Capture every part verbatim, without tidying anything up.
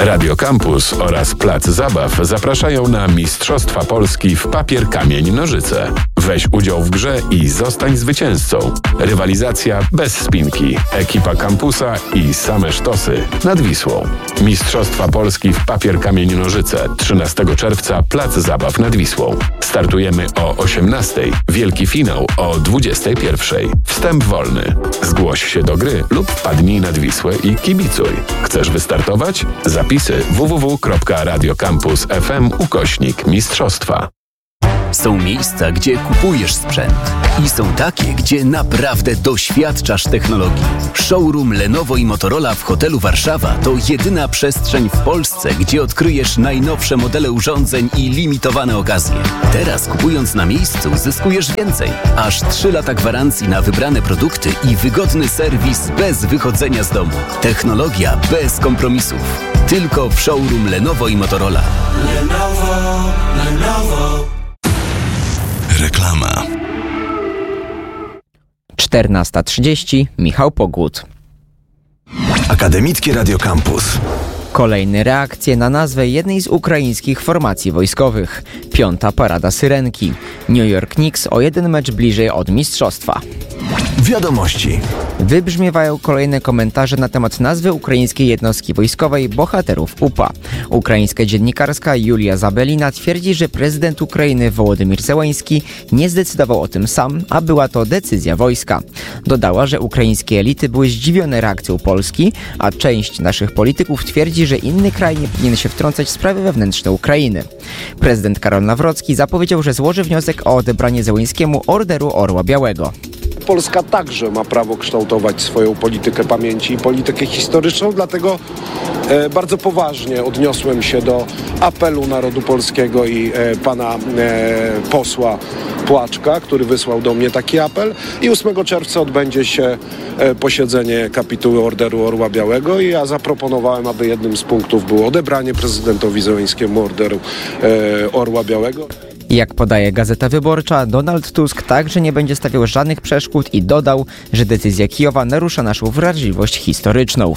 Radio Campus oraz Plac Zabaw zapraszają na Mistrzostwa Polski w papier, kamień, nożyce. Weź udział w grze i zostań zwycięzcą. Rywalizacja bez spinki. Ekipa kampusa i same sztosy nad Wisłą. Mistrzostwa Polski w papier, kamień, nożyce. trzynastego czerwca Plac Zabaw nad Wisłą. Startujemy o osiemnastej. Wielki finał o dwudziestej pierwszej. Wstęp wolny. Zgłoś się do gry lub wpadnij nad Wisłę i kibicuj. Chcesz wystartować? Zapisy w w w kropka radiocampus kropka f m ukośnik mistrzostwa. Są miejsca, gdzie kupujesz sprzęt i są takie, gdzie naprawdę doświadczasz technologii. Showroom Lenovo i Motorola w hotelu Warszawa to jedyna przestrzeń w Polsce, gdzie odkryjesz najnowsze modele urządzeń i limitowane okazje. Teraz kupując na miejscu zyskujesz więcej. Aż trzy lata gwarancji na wybrane produkty i wygodny serwis bez wychodzenia z domu. Technologia bez kompromisów. Tylko w showroom Lenovo i Motorola. Lenovo, Lenovo. Reklama. czternasta trzydzieści. Michał Pogód. Akademickie Radio Campus. Kolejne reakcje na nazwę jednej z ukraińskich formacji wojskowych. Piąta parada Syrenki. New York Knicks o jeden mecz bliżej od mistrzostwa. Wiadomości. Wybrzmiewają kolejne komentarze na temat nazwy ukraińskiej jednostki wojskowej bohaterów U P A. Ukraińska dziennikarska Julia Zabelina twierdzi, że prezydent Ukrainy Wołodymyr Zełański nie zdecydował o tym sam, a była to decyzja wojska. Dodała, że ukraińskie elity były zdziwione reakcją Polski, a część naszych polityków twierdzi, że inny kraj nie powinien się wtrącać w sprawy wewnętrzne Ukrainy. Prezydent Karol Nawrocki zapowiedział, że złoży wniosek o odebranie Zełańskiemu Orderu Orła Białego. Polska także ma prawo kształtować swoją politykę pamięci i politykę historyczną, dlatego e, bardzo poważnie odniosłem się do apelu narodu polskiego i e, pana e, posła Płaczka, który wysłał do mnie taki apel i ósmego czerwca odbędzie się e, posiedzenie kapituły Orderu Orła Białego i ja zaproponowałem, aby jednym z punktów było odebranie prezydentowi Zełańskiemu Orderu e, Orła Białego. Jak podaje Gazeta Wyborcza, Donald Tusk także nie będzie stawiał żadnych przeszkód i dodał, że decyzja Kijowa narusza naszą wrażliwość historyczną.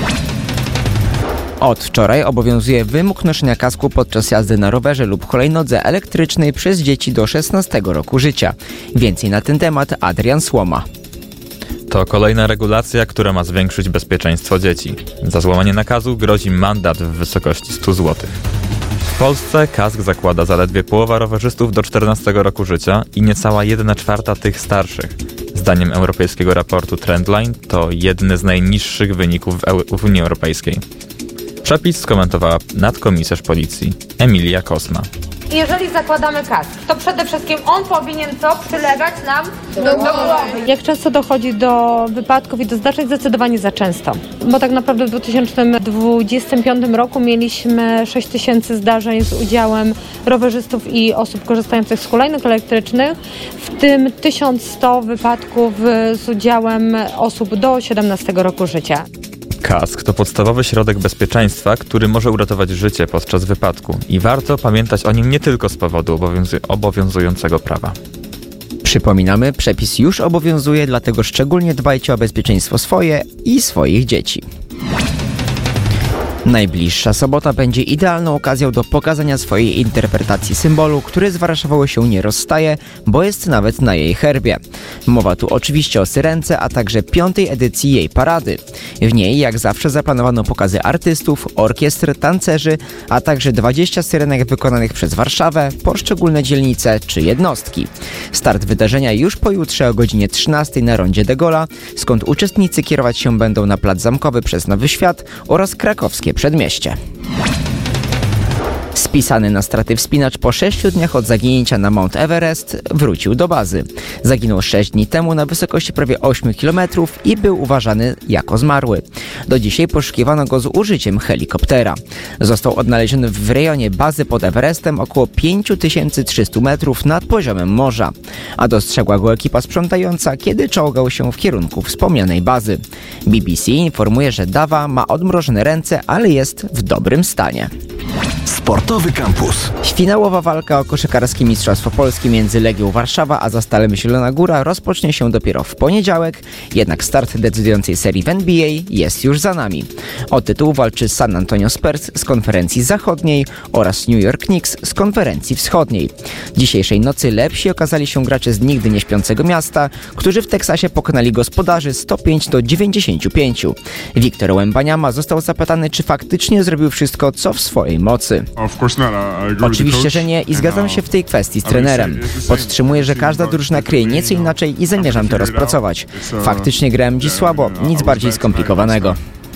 Od wczoraj obowiązuje wymóg noszenia kasku podczas jazdy na rowerze lub hulajnodze elektrycznej przez dzieci do szesnastego roku życia. Więcej na ten temat Adrian Słoma. To kolejna regulacja, która ma zwiększyć bezpieczeństwo dzieci. Za złamanie nakazu grozi mandat w wysokości stu złotych. W Polsce kask zakłada zaledwie połowa rowerzystów do czternastego roku życia i niecała jedna czwarta tych starszych. Zdaniem europejskiego raportu Trendline to jedny z najniższych wyników w, Eu- w Unii Europejskiej. Przepis skomentowała nadkomisarz policji Emilia Kosma. Jeżeli zakładamy kask, to przede wszystkim on powinien co? Przylegać nam do, do głowy. Jak często dochodzi do wypadków i do zdarzeń? Zdecydowanie za często. Bo tak naprawdę w dwa tysiące dwudziestym piątym roku mieliśmy sześć tysięcy zdarzeń z udziałem rowerzystów i osób korzystających z hulajnóg elektrycznych, w tym tysiąc sto wypadków z udziałem osób do siedemnastego roku życia. Kask to podstawowy środek bezpieczeństwa, który może uratować życie podczas wypadku i warto pamiętać o nim nie tylko z powodu obowiązu- obowiązującego prawa. Przypominamy, przepis już obowiązuje, dlatego szczególnie dbajcie o bezpieczeństwo swoje i swoich dzieci. Najbliższa sobota będzie idealną okazją do pokazania swojej interpretacji symbolu, który z Warszawą się nie rozstaje, bo jest nawet na jej herbie. Mowa tu oczywiście o Syrence, a także piątej edycji jej parady. W niej jak zawsze zaplanowano pokazy artystów, orkiestr, tancerzy, a także dwadzieścia syrenek wykonanych przez Warszawę, poszczególne dzielnice czy jednostki. Start wydarzenia już pojutrze o godzinie trzynastej na rondzie de Gaulle'a, skąd uczestnicy kierować się będą na Plac Zamkowy przez Nowy Świat oraz krakowskie Przedmieście. Spisany na straty wspinacz po sześciu dniach od zaginięcia na Mount Everest wrócił do bazy. Zaginął sześć dni temu na wysokości prawie ośmiu kilometrów i był uważany jako zmarły. Do dzisiaj poszukiwano go z użyciem helikoptera. Został odnaleziony w rejonie bazy pod Everestem około pięć tysięcy trzysta metrów nad poziomem morza, a dostrzegła go ekipa sprzątająca, kiedy czołgał się w kierunku wspomnianej bazy. B B C informuje, że Dawa ma odmrożone ręce, ale jest w dobrym stanie. Sportowy Campus. Finałowa walka o koszykarskie Mistrzostwo Polski między Legią Warszawa a Zastalem Zielona Góra rozpocznie się dopiero w poniedziałek, jednak start decydującej serii w N B A jest już za nami. O tytuł walczy San Antonio Spurs z konferencji zachodniej oraz New York Knicks z konferencji wschodniej. Dzisiejszej nocy lepsi okazali się gracze z nigdy nie śpiącego miasta, którzy w Teksasie pokonali gospodarzy sto pięć do dziewięćdziesięciu pięciu. Wiktor Wembanyama został zapytany, czy faktycznie zrobił wszystko, co w swojej mocy. Oczywiście, że nie i zgadzam się w tej kwestii z trenerem. Podtrzymuję, że każda drużyna kryje nieco inaczej i zamierzam to rozpracować. Faktycznie grałem dziś słabo, nic bardziej skomplikowanego.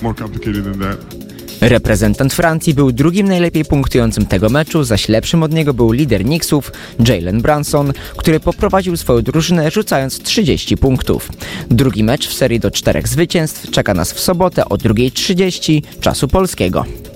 Reprezentant Francji był drugim najlepiej punktującym tego meczu, zaś lepszym od niego był lider Knicksów, Jalen Brunson, który poprowadził swoją drużynę rzucając trzydzieści punktów. Drugi mecz w serii do czterech zwycięstw czeka nas w sobotę o drugiej trzydzieści czasu polskiego.